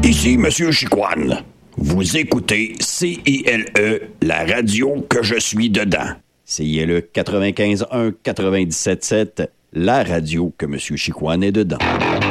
Ici Monsieur Chicoine. Vous écoutez CILE, la radio que je suis dedans. CILE 95.1, 97.7, la radio que Monsieur Chicoine est dedans.